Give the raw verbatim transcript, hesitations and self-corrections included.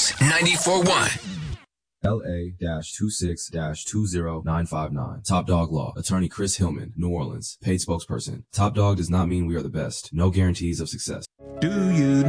Hits ninety-four point one. L A twenty-six two zero nine five nine. Top Dog Law. Attorney Chris Hillman, New Orleans. Paid spokesperson. Top Dog does not mean we are the best. No guarantees of success. Do you